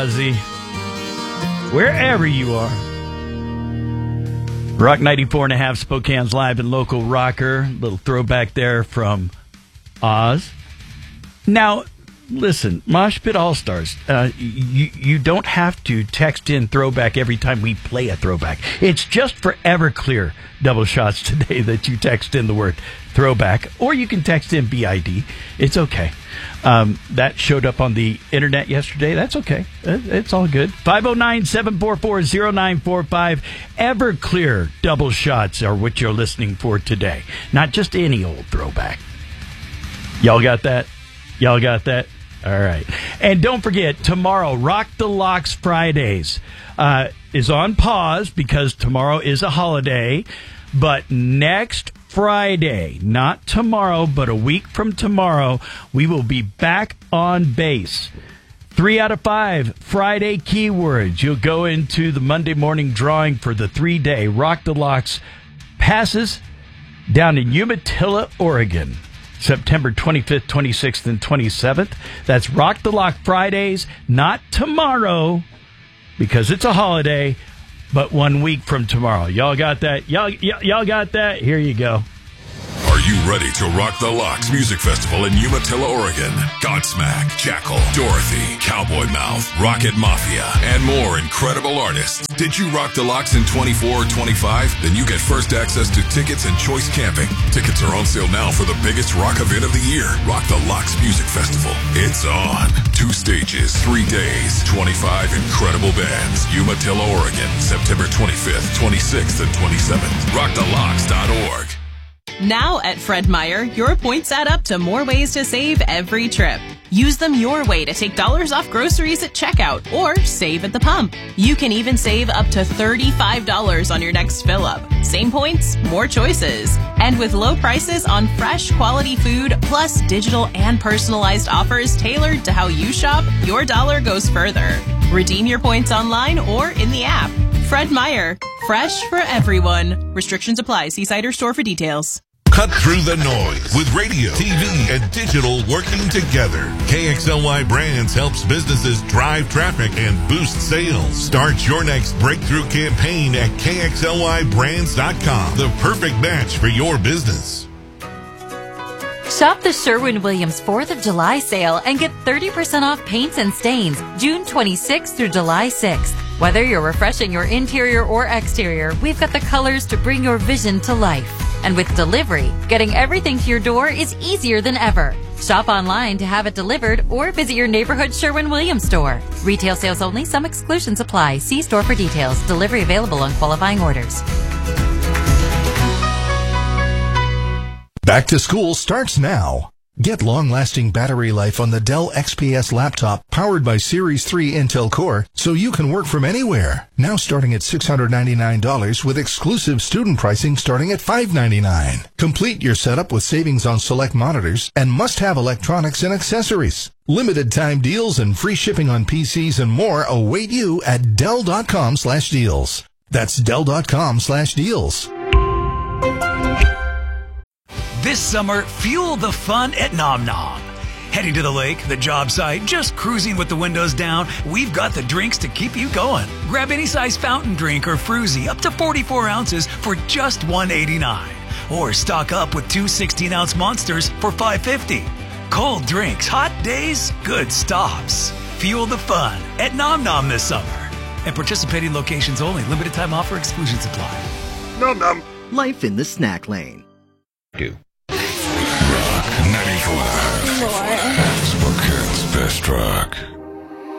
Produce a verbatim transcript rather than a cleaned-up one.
Ozzy, wherever you are. Rock ninety-four and a half, Spokane's live and local rocker. Little throwback there from Oz. Now, listen, Mosh Pit All-Stars, uh, you, you don't have to text in throwback every time we play a throwback. It's just for Everclear double shots today that you text in the word throwback, or you can text in B I D. It's okay. Um, that showed up on the internet yesterday. That's okay. It's all good. five oh nine, seven four four, oh nine four five. Everclear double shots are what you're listening for today. Not just any old throwback. Y'all got that? Y'all got that? All right. And don't forget, tomorrow, Rock the Locks Fridays uh, is on pause because tomorrow is a holiday. But next Friday, not tomorrow, but a week from tomorrow, we will be back on base. Three out of five Friday keywords. You'll go into the Monday morning drawing for the three-day Rock the Locks passes down in Umatilla, Oregon. September twenty-fifth, twenty-sixth, and twenty-seventh. That's Rock the Lock Fridays, not tomorrow, because it's a holiday, but one week from tomorrow. Y'all got that? Y'all, y- y'all got that? Here you go. Are you ready to rock the Locks Music Festival in Umatilla, Oregon? Godsmack, Jackal, Dorothy, Cowboy Mouth, Rocket Mafia, and more incredible artists. Did you rock the Locks in twenty-four or twenty-five? Then you get first access to tickets and choice camping. Tickets are on sale now for the biggest rock event of the year, Rock the Locks Music Festival. It's on. Two stages, three days, twenty-five incredible bands. Umatilla, Oregon, September twenty-fifth, twenty-sixth, and twenty-seventh. rock the locks dot org. Now at Fred Meyer, your points add up to more ways to save every trip. Use them your way to take dollars off groceries at checkout or save at the pump. You can even save up to thirty-five dollars on your next fill-up. Same points, more choices. And with low prices on fresh, quality food, plus digital and personalized offers tailored to how you shop, your dollar goes further. Redeem your points online or in the app. Fred Meyer. Fresh for everyone. Restrictions apply. See site or store for details. Cut through the noise with radio, T V, and digital working together. K X L Y Brands helps businesses drive traffic and boost sales. Start your next breakthrough campaign at K X L Y brands dot com. The perfect match for your business. Shop the Sherwin-Williams fourth of July sale and get thirty percent off paints and stains June twenty-sixth through July sixth. Whether you're refreshing your interior or exterior, we've got the colors to bring your vision to life. And with delivery, getting everything to your door is easier than ever. Shop online to have it delivered or visit your neighborhood Sherwin-Williams store. Retail sales only. Some exclusions apply. See store for details. Delivery available on qualifying orders. Back to school starts now. Get long-lasting battery life on the Dell X P S laptop powered by Series three Intel Core so you can work from anywhere. Now starting at six hundred ninety-nine dollars with exclusive student pricing starting at five hundred ninety-nine dollars. Complete your setup with savings on select monitors and must-have electronics and accessories. Limited time deals and free shipping on P Cs and more await you at Dell dot com slash deals. That's Dell dot com slash deals. This summer, fuel the fun at Nom Nom. Heading to the lake, the job site, just cruising with the windows down, we've got the drinks to keep you going. Grab any size fountain drink or fruzy up to forty-four ounces for just one dollar and eighty-nine cents. Or stock up with two sixteen-ounce monsters for five dollars and fifty cents. Cold drinks, hot days, good stops. Fuel the fun at Nom Nom this summer. And participating locations only. Limited time offer. Exclusions apply. Nom Nom. Life in the snack lane. Do. ninety-four. Spokane's best rock.